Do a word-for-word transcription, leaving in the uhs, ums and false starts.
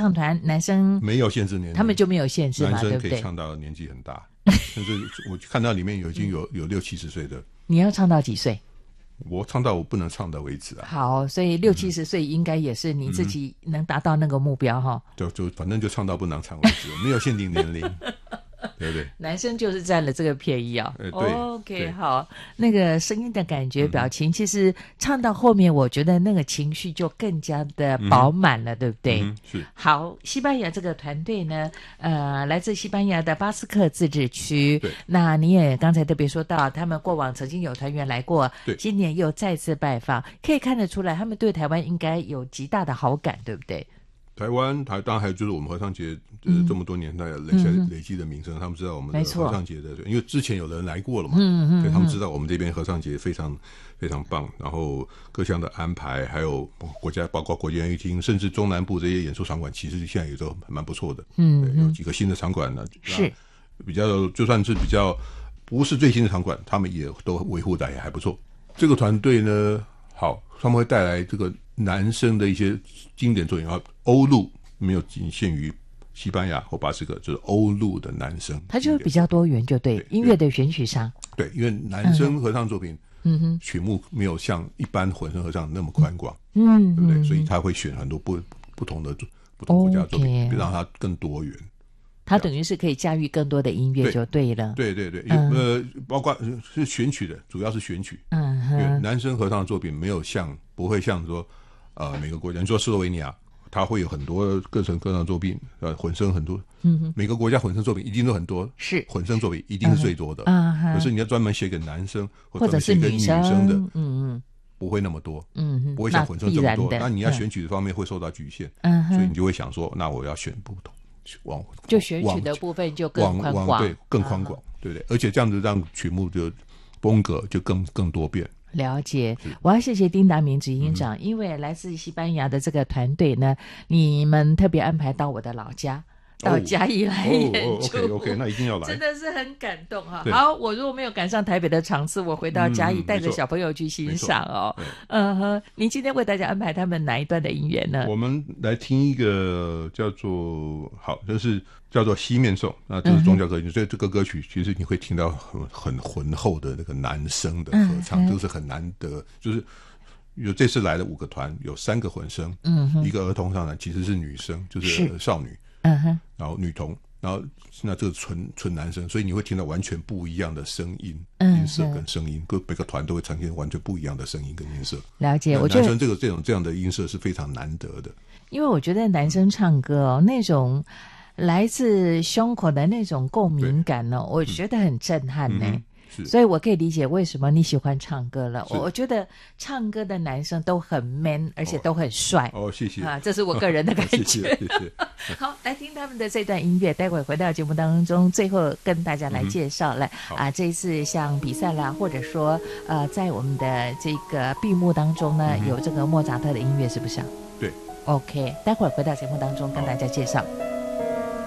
唱团男生没有限制年龄， 他们就没有限制嘛， 男生可对不对？ 以唱到年纪很大，甚至我看到里面有已经有有六七十岁的。 你要唱到几岁？ 我唱到我不能唱的为止啊。 好，所以六七十岁应该也是你自己能达到那个目标哈、 嗯。就就反正就唱到不能唱为止，没有限定年龄。对不对？ 男生就是占了这个便宜啊、 呃、对 OK 好，那个声音的感觉表情、嗯、其实唱到后面我觉得那个情绪就更加的饱满了、嗯、对不对、 嗯、是。 好，西班牙这个团队呢呃，来自西班牙的巴斯克自治区， 对， 那你也刚才特别说到他们过往曾经有团员来过， 对， 今年又再次拜访，可以看得出来他们对台湾应该有极大的好感，对不对？ 台湾台当然还有就是我们合唱节就是这么多年代累积、嗯、累积的名声，他们知道我们的合唱节的，因为之前有人来过了嘛，嗯嗯，所以他们知道我们这边合唱节非常非常棒，然后各项的安排，还有国家包括国家音乐厅，甚至中南部这些演出场馆，其实现在也都蛮不错的，嗯，有几个新的场馆呢， 是比较就算是比较不是最新的场馆，他们也都维护的也还不错。这个团队呢，好，他们会带来这个男生的一些经典作品，然后欧陆没有仅限于西班牙或巴斯克，就是欧陆的男生， 他就比较多元，就 对, 对音乐的选曲上， 对，因为男生合唱作品，嗯哼，曲目没有像一般混声合唱那么宽广，嗯，对不对？所以他会选很多不不同的不同国家的作品， okay, 让它更多元。 他等于是可以驾驭更多的音乐就对了， 对对对对、嗯，呃，包括是选曲的，主要是选曲，嗯哼，因为男生合唱的作品没有像不会像说，呃，每个国家，你说斯洛维尼亚，它会有很多各种各样的作品，呃，混声很多，嗯哼，每个国家混声作品一定都很多， 是混声作品一定是最多的， 嗯哼， 可是你要专门写给男生或者是女生的， 嗯嗯， 不会那么多， 嗯哼， 不会像混声这么多，那, 那你要选曲方面会受到局限， 嗯哼， 所以你就会想说，那我要选不同。往就选曲的部分就更宽广， 对，更宽广、嗯，对不对？而且这样子让曲目就风格就更更多变。 了解，我要谢谢丁达明执行长、嗯，因为来自西班牙的这个团队呢，你们特别安排到我的老家。到嘉义来演出、 哦哦、OK OK， 那一定要来， 真的是很感动哈。好，我如果没有赶上台北的场次，我回到嘉义、嗯、带着小朋友去欣赏哦。嗯哼，您今天为大家安排他们哪一段的音乐呢？ 我们来听一个叫做好，就是叫做西面颂，那这是宗教歌曲、嗯，所以这个歌曲其实你会听到很很浑厚的那个男生的合唱，这、嗯、个是很难得，就是有这次来的五个团，有三个混声，嗯，一个儿童上来其实是女生，就是少女。嗯哼，然后女童，然后那这个纯纯男生，所以你会听到完全不一样的声音、嗯、音色跟声音，各每个团都会呈现完全不一样的声音跟音色。 了解，我觉得男生这个这种这样的音色是非常难得的。 因为我觉得男生唱歌哦，那种来自胸口的那种共鸣感哦，我觉得很震撼呢。嗯嗯，所以我可以理解为什么你喜欢唱歌了。我觉得唱歌的男生都很 man， 而且都很帅。 哦，谢谢啊，这是我个人的感觉。 谢谢，谢谢。 好，来听他们的这段音乐，待会回到节目当中，最后跟大家来介绍、嗯、来啊，这一次像比赛啦，或者说呃，在我们的这个闭幕当中呢，嗯、有这个莫扎特的音乐，是不是啊？ 对。 OK， 待会儿回到节目当中跟大家介绍。